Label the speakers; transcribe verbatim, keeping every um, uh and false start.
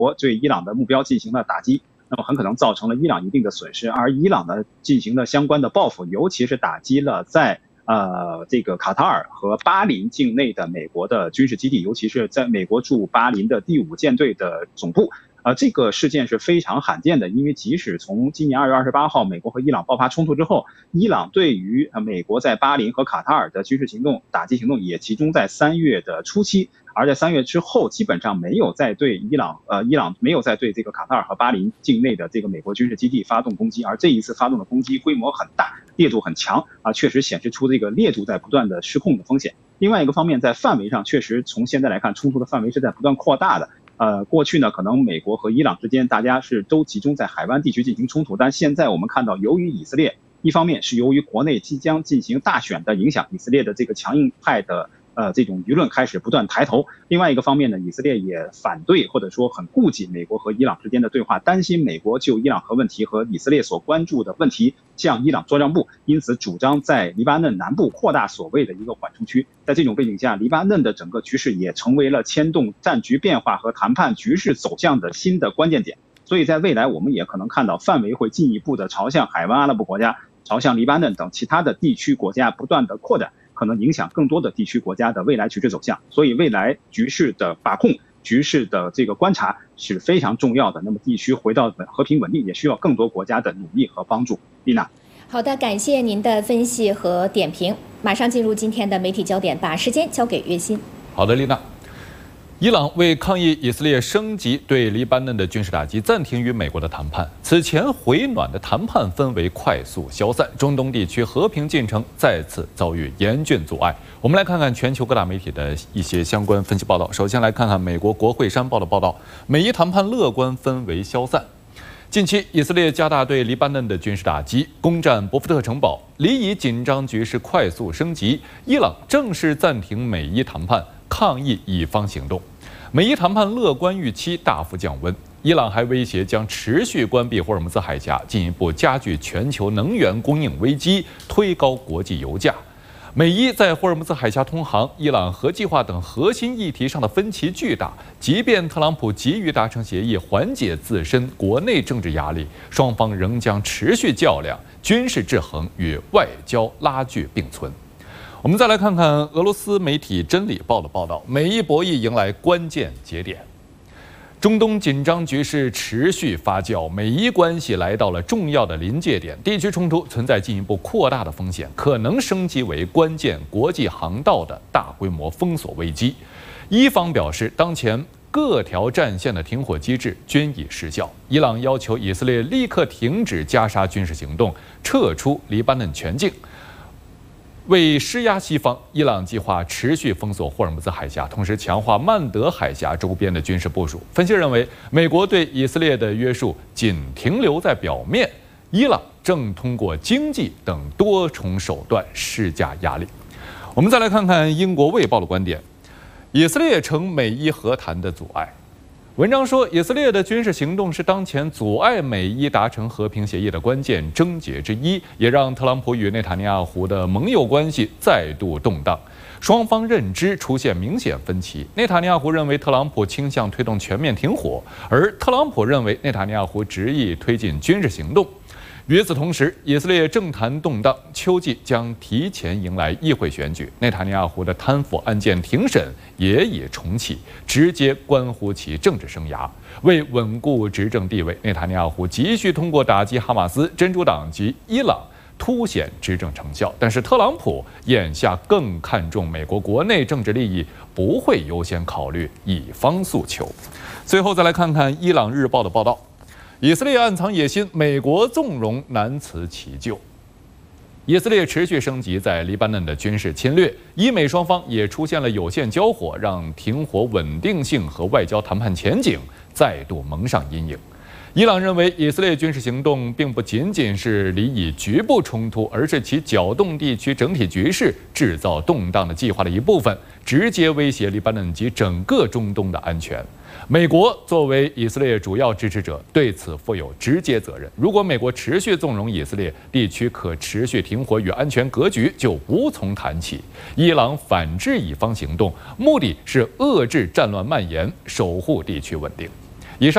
Speaker 1: 国对伊朗的目标进行了打击，那么很可能造成了伊朗一定的损失，而伊朗呢进行了相关的报复，尤其是打击了在呃这个卡塔尔和巴林境内的美国的军事基地，尤其是在美国驻巴林的第五舰队的总部。呃，这个事件是非常罕见的，因为即使从今年二月二十八号美国和伊朗爆发冲突之后，伊朗对于呃美国在巴林和卡塔尔的军事行动打击行动也集中在三月的初期，而在三月之后基本上没有再对伊朗呃伊朗没有再对这个卡塔尔和巴林境内的这个美国军事基地发动攻击，而这一次发动的攻击规模很大，烈度很强啊，确实显示出这个烈度在不断的失控的风险。另外一个方面，在范围上确实从现在来看，冲突的范围是在不断扩大的。呃，过去呢，可能美国和伊朗之间大家是都集中在海湾地区进行冲突，但现在我们看到，由于以色列一方面是由于国内即将进行大选的影响，以色列的这个强硬派的呃这种舆论开始不断抬头；另外一个方面呢，以色列也反对或者说很顾忌美国和伊朗之间的对话，担心美国就伊朗核问题和以色列所关注的问题向伊朗做让步，因此主张在黎巴嫩南部扩大所谓的一个缓冲区。在这种背景下，黎巴嫩的整个局势也成为了牵动战局变化和谈判局势走向的新的关键点。所以在未来，我们也可能看到范围会进一步的朝向海湾阿拉伯国家、朝向黎巴嫩等其他的地区国家不断的扩展，可能影响更多的地区国家的未来局势走向。所以未来局势的把控、局势的这个观察是非常重要的。那么地区回到和平稳定，也需要更多国家的努力和帮助。丽娜。
Speaker 2: 好的，感谢您的分析和点评。马上进入今天的媒体焦点，把时间交给岳鑫。
Speaker 3: 好的，丽娜。伊朗为抗议以色列升级对黎巴嫩的军事打击，暂停与美国的谈判。此前回暖的谈判氛围快速消散，中东地区和平进程再次遭遇严峻阻碍。我们来看看全球各大媒体的一些相关分析报道。首先来看看美国国会山报的报道，美伊谈判乐观氛围消散。近期，以色列加大对黎巴嫩的军事打击，攻占博福特城堡，黎以紧张局势快速升级。伊朗正式暂停美伊谈判，抗议以方行动。美伊谈判乐观预期大幅降温，伊朗还威胁将持续关闭霍尔木兹海峡，进一步加剧全球能源供应危机，推高国际油价。美伊在霍尔木兹海峡通航、伊朗核计划等核心议题上的分歧巨大，即便特朗普急于达成协议，缓解自身国内政治压力，双方仍将持续较量，军事制衡与外交拉锯并存。我们再来看看俄罗斯媒体《真理报》的报道，美伊博弈迎来关键节点。中东紧张局势持续发酵，美伊关系来到了重要的临界点，地区冲突存在进一步扩大的风险，可能升级为关键国际航道的大规模封锁危机。伊方表示，当前各条战线的停火机制均已失效。伊朗要求以色列立刻停止加沙军事行动，撤出黎巴嫩全境。为施压西方，伊朗计划持续封锁霍尔木兹海峡，同时强化曼德海峡周边的军事部署。分析认为，美国对以色列的约束仅停留在表面，伊朗正通过经济等多重手段施加压力。我们再来看看英国《卫报》的观点：以色列成美伊和谈的阻碍。文章说，以色列的军事行动是当前阻碍美伊达成和平协议的关键症结之一，也让特朗普与内塔尼亚胡的盟友关系再度动荡，双方认知出现明显分歧。内塔尼亚胡认为特朗普倾向推动全面停火，而特朗普认为内塔尼亚胡执意推进军事行动。与此同时，以色列政坛动荡，秋季将提前迎来议会选举，内塔尼亚胡的贪腐案件庭审也已重启，直接关乎其政治生涯。为稳固执政地位，内塔尼亚胡急需通过打击哈马斯、真主党及伊朗凸显执政成效。但是特朗普眼下更看重美国国内政治利益，不会优先考虑以方诉求。最后再来看看伊朗日报的报道。以色列暗藏野心，美国纵容难辞其咎。以色列持续升级在黎巴嫩的军事侵略，伊美双方也出现了有限交火，让停火稳定性和外交谈判前景再度蒙上阴影。伊朗认为，以色列军事行动并不仅仅是黎以局部冲突，而是其搅动地区整体局势、制造动荡的计划的一部分，直接威胁黎巴嫩及整个中东的安全。美国作为以色列主要支持者，对此负有直接责任。如果美国持续纵容以色列，地区可持续停火与安全格局就无从谈起。伊朗反制以方行动，目的是遏制战乱蔓延，守护地区稳定。